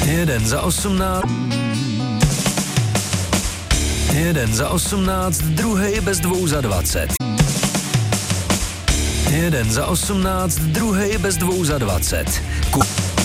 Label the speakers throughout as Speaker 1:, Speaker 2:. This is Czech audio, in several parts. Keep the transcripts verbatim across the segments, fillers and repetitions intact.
Speaker 1: Jeden za osmnáct. Jeden za osmnáct, druhej bez dvou za dvacet. Jeden za osmnáct, druhej bez dvou za dvacet. Ku...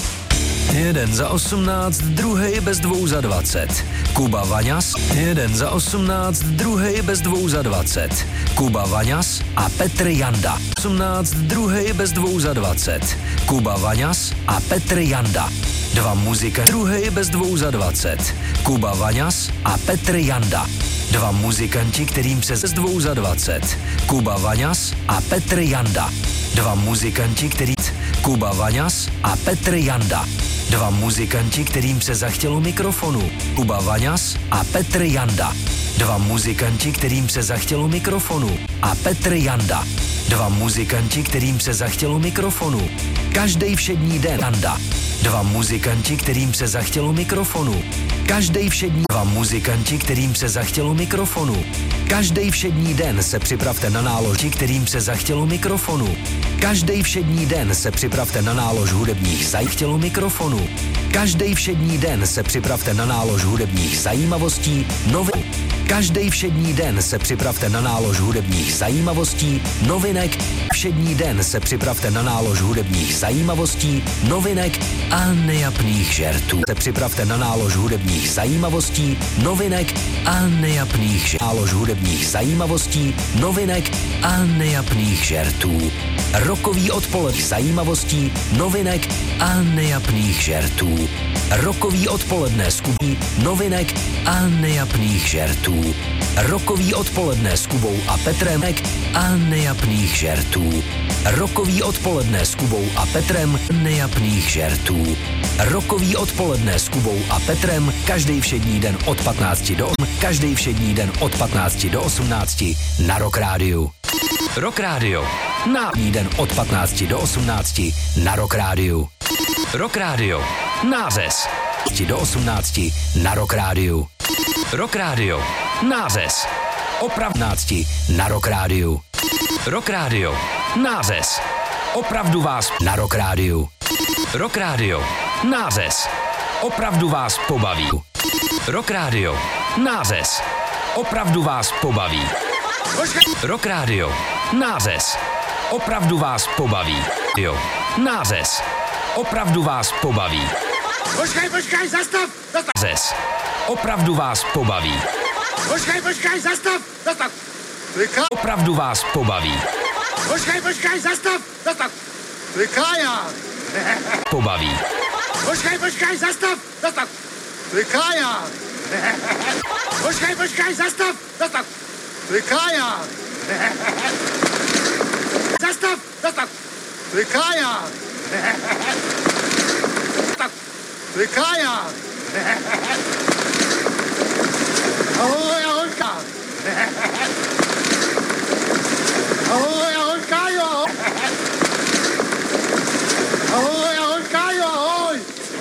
Speaker 1: Jeden za osmnáct, druhej bez dvou za dvacet. Kuba Vaňas. Jeden za osmnáct, druhej bez dvou za dvacet. Kuba Vaňas a Petr Janda. osmnáct, druhej bez dvou za dvacet. Kuba Vaňas a Petr Janda. Dva muzika, druhej bez dvou za dvacet. Kuba Vaňas a Petr Janda. Dva muzikanti, kterým se z dvou za dvacet. Kuba Vaňas a Petr Janda. Dva muzikanti, který... Kuba Vaňas a Petr Janda. Dva muzikanti, kterým se zachtělo mikrofonu. Kuba Vaňas a Petr Janda. Dva muzikanti, kterým se zachtělo mikrofonu. A Petr Janda. Dva muzikanti, kterým se zachtělo mikrofonu. Každej všední den Janda. Dva muzikanti, kterým se zachtělo mikrofonu. Každej všední dva muzikanti, kterým se zachtělo mikrofonu. Každej všední den se připravte na nálož, kterým se zachtělo mikrofonu. Každej všední den se připravte na nálož hudebních zachtělo mikrofonu. Každej všední den se připravte na nálož hudebních zajímavostí, novin. Každej všední den se připravte na nálož hudebních zajímavostí, novinek. Všední den se připravte na nálož hudebních zajímavostí, novinek a nejapných žertů. Se připravte na nálož hudebních zajímavostí, novinek a nejapných žertů. Nálož hudebních zajímavostí, novinek a nejapných žertů. Rokový odpoledne zajímavostí, novinek a nejapných žertů. Rokový odpoledne s Kubí, novinek a nejapných žertů. Rokový odpoledne s Kubou a Petrem a nejapných žertů. Rokový odpoledne s Kubou a Petrem nejapných žertů. Rokový odpoledne s Kubou a Petrem každý všední den od patnácti do každý všední den od patnácti do osmnácti na Rock Rádiu. Rock Rádio. Na den od patnácti do osmnácti na Rock Rádiu. Rock Rádio. Nářez. Do osmnácti na Rock Rádiu. Rock Rádio. Nářez. Opravdnácti na Rock Rádiu. Rock Rádio. Nářez. Opravdu vás na Rock Rádiu. Rock Rádio. Nářez. Opravdu vás pobaví. Rock Rádio. Nářez. Opravdu vás pobaví. Rock Rádio. Nářez. Opravdu vás pobaví. Jo. Nářez. Opravdu vás pobaví.
Speaker 2: Počkej, počkej, zastav! Zastav!
Speaker 1: Nářez. Opravdu vás pobaví.
Speaker 2: Počkej, počkej, zastav! Zastav! Vyká...
Speaker 1: Opravdu vás pobaví.
Speaker 2: Počkej, počkej, zastav! Zastav! Vykája!
Speaker 1: Pobaví.
Speaker 2: Počkej, počkej, zastav! Zastav! Vykája! Počkej, počkej, zastav! Zastav! Vykája! Zastav! Zastav! Vykája! Zastav! Vykája! Ahoj, ahojka! Ahoj, ahojka, jo! Ahoj, ahojka, jo, ahoj!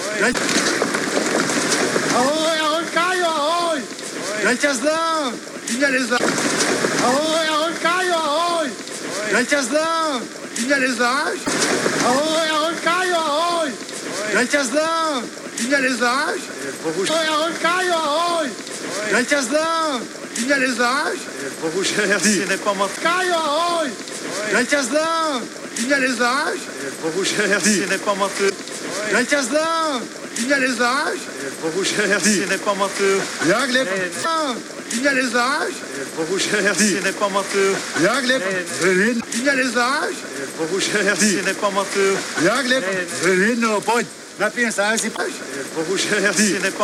Speaker 2: Ahoj, ahojka, jo, ahoj! Já tě znám, ty mě neznáš. Ahoj, ahojka, jo, ahoj! Já tě znám, ty mě neznáš. Ahoj, ahojka, jo, ahoj! Já tě znám, ty mě neznáš. Ahoj, ahojka, jo, ahoj! Já tě znám, ty mě neznáš.
Speaker 3: Bohužel já si nepamatuju.
Speaker 2: Kájo, ahoj! Já tě znám, ty mě neznáš.
Speaker 3: Bohužel já si nepamatuju.
Speaker 2: Já tě znám, ty mě neznáš.
Speaker 3: Bohužel já si nepamatuju.
Speaker 2: Jak neznám, ty mě neznáš.
Speaker 3: Bohužel já si nepamatuju.
Speaker 2: Jak neznám, ty mě neznáš.
Speaker 3: Bohužel já si nepamatuju.
Speaker 2: Jak neznám, pojď, napij se, si
Speaker 3: Bohužel já si nepamatuju.